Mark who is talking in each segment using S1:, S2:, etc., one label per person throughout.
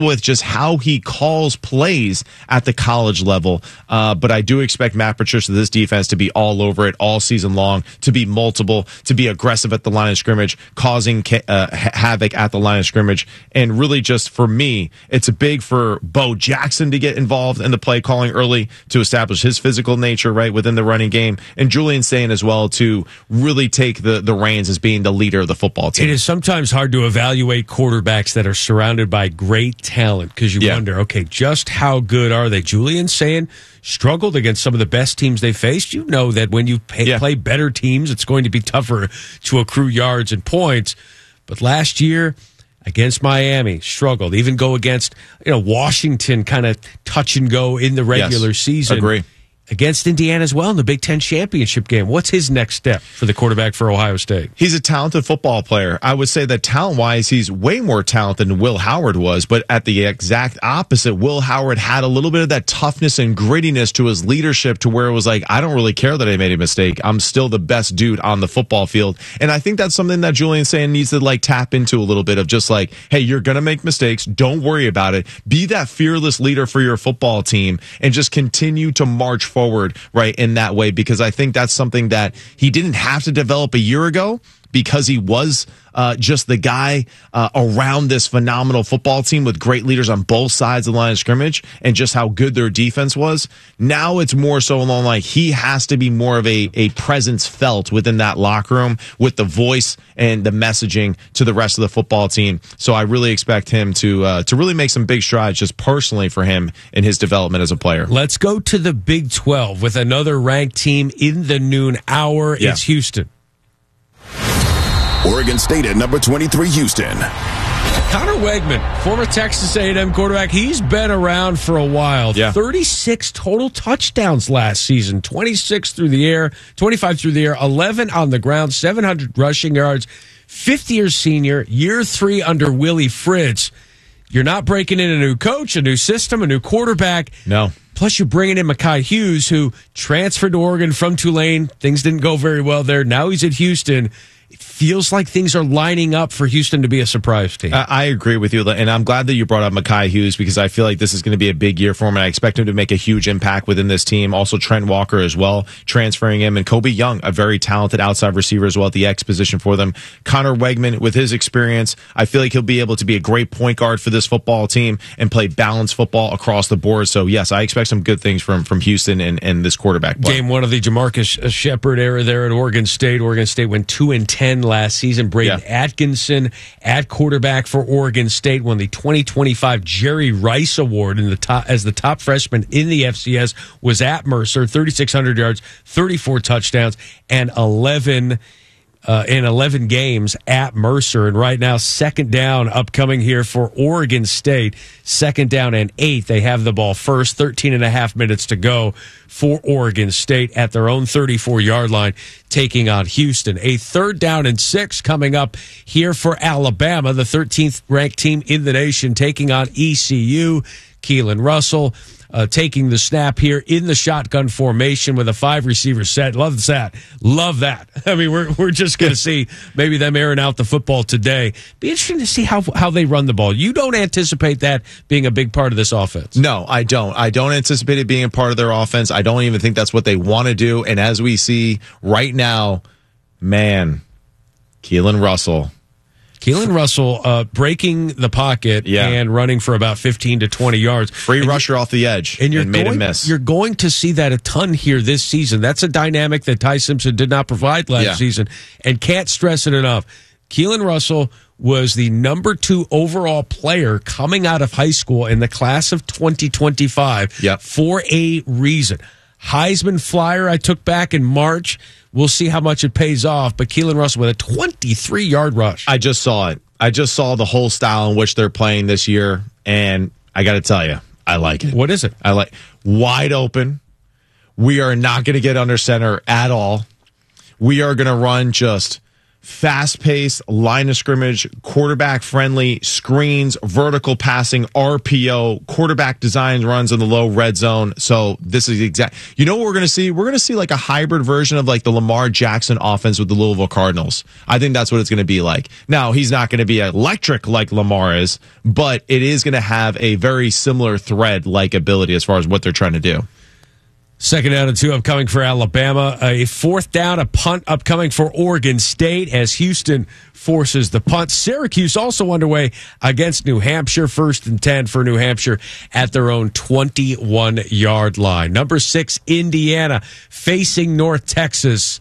S1: with just how he calls plays at the college level. But I do expect Matt Patricia, this defense, to be all over it all season long, to be multiple, to be aggressive at the line of scrimmage, causing havoc at the line of scrimmage. And really just for me, it's big for Bo Jackson to get involved in the play calling early to establish his physical nature right within the running game. And Julian Sayin as well to really take the reins as being the leader of the football team.
S2: It is sometimes hard to evaluate quarterbacks that are surrounded by great talent because you wonder, okay, just how good are they? Julian Sayin struggled against some of the best teams they faced. You know that when you play better teams, it's going to be tougher to accrue yards and points. But last year against Miami, struggled. Even go against Washington, kind of touch and go in the regular season.
S1: Agree.
S2: Against Indiana as well in the Big Ten championship game. What's his next step for the quarterback for Ohio State?
S1: He's a talented football player. I would say that talent-wise, he's way more talented than Will Howard was, but at the exact opposite, Will Howard had a little bit of that toughness and grittiness to his leadership to where it was like, I don't really care that I made a mistake. I'm still the best dude on the football field. And I think that's something that Julian Sayin needs to tap into a little bit of just like, hey, you're going to make mistakes. Don't worry about it. Be that fearless leader for your football team and just continue to march forward right in that way, because I think that's something that he didn't have to develop a year ago because he was just the guy around this phenomenal football team with great leaders on both sides of the line of scrimmage and just how good their defense was. Now it's more so along like he has to be more of a presence felt within that locker room with the voice and the messaging to the rest of the football team. So I really expect him to really make some big strides just personally for him in his development as a player.
S2: Let's go to the Big 12 with another ranked team in the noon hour. Yeah. It's Houston.
S3: Oregon State at number 23, Houston.
S2: Connor Wegman, former Texas A&M quarterback, he's been around for a while.
S1: Yeah.
S2: 36 total touchdowns last season, 26 through the air, 25 through the air, 11 on the ground, 700 rushing yards, fifth-year senior, year 3 under Willie Fritz. You're not breaking in a new coach, a new system, a new quarterback.
S1: No.
S2: Plus, you're bringing in Mekhi Hughes, who transferred to Oregon from Tulane. Things didn't go very well there. Now he's at Houston. It feels like things are lining up for Houston to be a surprise team.
S1: I agree with you, and I'm glad that you brought up Mekhi Hughes because I feel like this is going to be a big year for him, and I expect him to make a huge impact within this team. Also, Trent Walker as well, transferring him, and Kobe Young, a very talented outside receiver as well at the X position for them. Connor Wegman, with his experience, I feel like he'll be able to be a great point guard for this football team and play balanced football across the board. So, yes, I expect some good things from Houston and this quarterback play.
S2: Game 1 of the Jamarcus Shepard era there at Oregon State. Oregon State went 2-10 last season. Braden Atkinson at quarterback for Oregon State won the 2025 Jerry Rice Award as the top freshman in the FCS, was at Mercer, 3,600 yards, 34 touchdowns, and 11 games at Mercer. And right now, second down upcoming here for Oregon State. Second down and 8. They have the ball first. 13 and a half minutes to go for Oregon State at their own 34-yard line, taking on Houston. A third down and 6 coming up here for Alabama, the 13th ranked team in the nation, taking on ECU. Keelan Russell taking the snap here in the shotgun formation with a 5-receiver set. Love that. I mean, we're just going to see maybe them airing out the football today. Be interesting to see how they run the ball. You don't anticipate that being a big part of this offense?
S1: No, I don't. I don't anticipate it being a part of their offense. I don't even think that's what they want to do. And as we see right now, man, Keelan Russell
S2: breaking the pocket and running for about 15 to 20 yards.
S1: Free rusher off the edge and made a miss.
S2: You're going to see that a ton here this season. That's a dynamic that Ty Simpson did not provide last season, and can't stress it enough. Keelan Russell was the number 2 overall player coming out of high school in the class of 2025 for a reason. Heisman flyer I took back in March. We'll see how much it pays off. But Keelan Russell with a 23-yard rush.
S1: I just saw it. I just saw the whole style in which they're playing this year, and I got to tell you, I like it.
S2: What is it?
S1: I like wide open. We are not going to get under center at all. We are going to run just fast-paced, line of scrimmage, quarterback-friendly, screens, vertical passing, RPO, quarterback design runs in the low red zone. So this is exact. You know what we're going to see? We're going to see like a hybrid version of like the Lamar Jackson offense with the Louisville Cardinals. I think that's what it's going to be like. Now, he's not going to be electric like Lamar is, but it is going to have a very similar thread-like ability as far as what they're trying to do.
S2: 2nd down and 2 upcoming for Alabama. A 4th down, a punt upcoming for Oregon State as Houston forces the punt. Syracuse also underway against New Hampshire. 1st and 10 for New Hampshire at their own 21-yard line. Number 6, Indiana facing North Texas.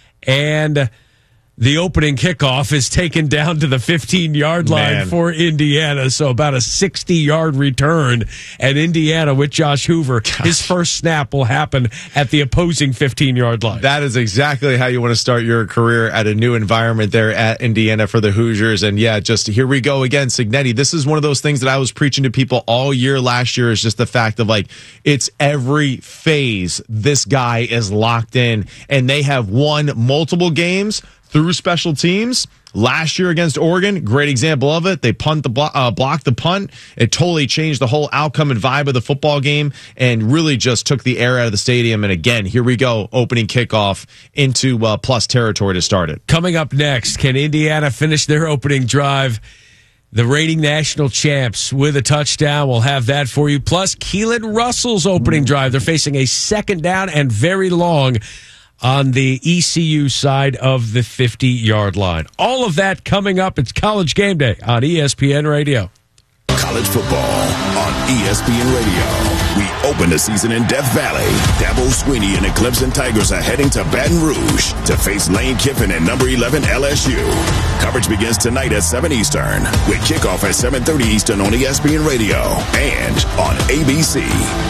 S2: And the opening kickoff is taken down to the 15-yard line for Indiana, so about a 60-yard return. And Indiana with Josh Hoover, his first snap will happen at the opposing 15-yard line.
S1: That is exactly how you want to start your career at a new environment there at Indiana for the Hoosiers. And yeah, just here we go again, Cignetti. This is one of those things that I was preaching to people all year last year, is just the fact of like, it's every phase this guy is locked in, and they have won multiple games through special teams. Last year against Oregon, great example of it. They blocked the punt. It totally changed the whole outcome and vibe of the football game and really just took the air out of the stadium. And again, here we go, opening kickoff into plus territory to start it.
S2: Coming up next, can Indiana finish their opening drive? The reigning national champs with a touchdown. We'll have that for you. Plus, Keelan Russell's opening drive. They're facing a 2nd down and very long on the ECU side of the 50-yard line. All of that coming up. It's College Game Day on ESPN Radio.
S3: College football on ESPN Radio. We open the season in Death Valley. Dabo Swinney and the Clemson Tigers are heading to Baton Rouge to face Lane Kiffin and number 11 LSU. Coverage begins tonight at 7 Eastern with kickoff at 7:30 Eastern on ESPN Radio and on ABC.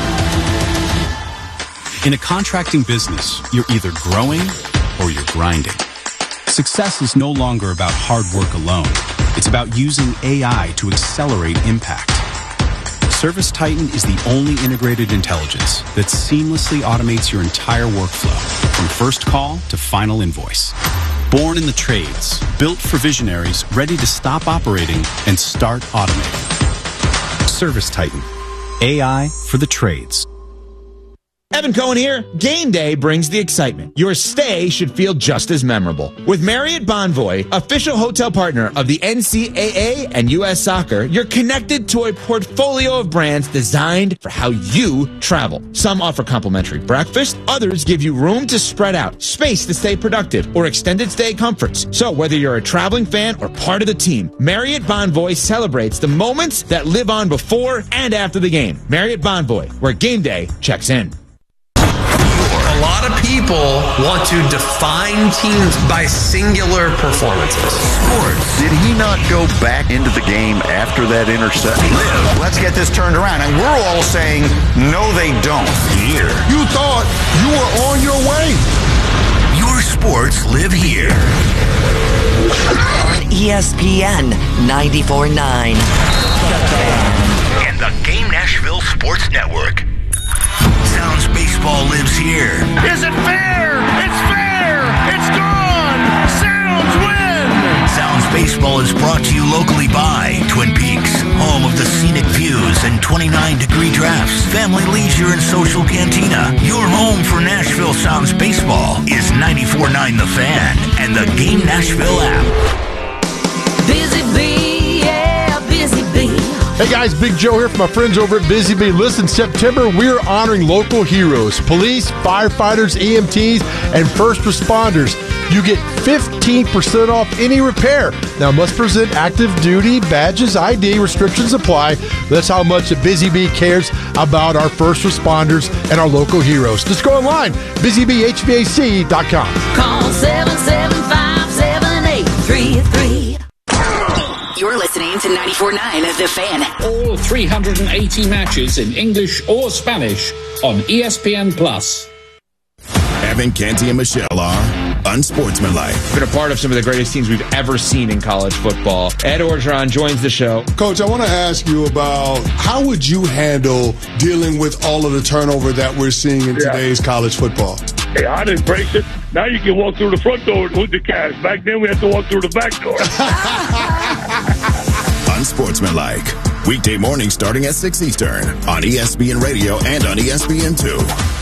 S4: In a contracting business, you're either growing or you're grinding. Success is no longer about hard work alone. It's about using AI to accelerate impact. ServiceTitan is the only integrated intelligence that seamlessly automates your entire workflow, from first call to final invoice. Born in the trades, built for visionaries ready to stop operating and start automating. ServiceTitan, AI for the trades.
S5: Evan Cohen here. Game day brings the excitement. Your stay should feel just as memorable. With Marriott Bonvoy, official hotel partner of the NCAA and U.S. Soccer, you're connected to a portfolio of brands designed for how you travel. Some offer complimentary breakfast, others give you room to spread out, space to stay productive, or extended stay comforts. So whether you're a traveling fan or part of the team, Marriott Bonvoy celebrates the moments that live on before and after the game. Marriott Bonvoy, where game day checks in.
S6: A lot of people want to define teams by singular performances.
S7: Sports. Did he not go back into the game after that interception?
S8: Let's get this turned around. And we're all saying, no, they don't.
S7: Here.
S8: You thought you were on your way.
S7: Your sports live here.
S9: On ESPN 94.9.
S7: And the Game Nashville Sports Network. Sounds Baseball lives here.
S8: Is it fair? It's fair. It's gone. Sounds win.
S7: Sounds Baseball is brought to you locally by Twin Peaks, home of the scenic views and 29-degree drafts, family leisure and social cantina. Your home for Nashville Sounds Baseball is 94.9 The Fan and the Game Nashville app.
S10: Busy Bee, yeah, Busy Bee.
S11: Hey guys, Big Joe here from my friends over at Busy Bee. Listen, September, we're honoring local heroes, police, firefighters, EMTs, and first responders. You get 15% off any repair. Now, must present active duty badges, ID, restrictions apply. That's how much Busy Bee cares about our first responders and our local heroes. Just go online, busybhvac.com.
S10: Call 775-7833.
S9: You're listening to 94.9 The Fan.
S12: All 380 matches in English or Spanish on ESPN+.
S3: Evan, Canty, and Michelle are unsportsmanlike.
S5: Been a part of some of the greatest teams we've ever seen in college football. Ed Orgeron joins the show.
S13: Coach, I want to ask you about how would you handle dealing with all of the turnover that we're seeing in today's college football?
S14: Hey, I didn't break it. Now you can walk through the front door with the cash. Back then we had to walk through the back door.
S3: Unsportsmanlike. Weekday morning starting at 6 Eastern on ESPN Radio and on ESPN2.